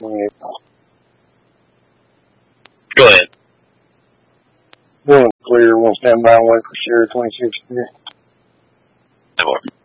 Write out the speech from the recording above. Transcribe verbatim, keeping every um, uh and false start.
twenty-eight. Go ahead. Willing clear, we'll stand by and wait for Sierra twenty-six. Four.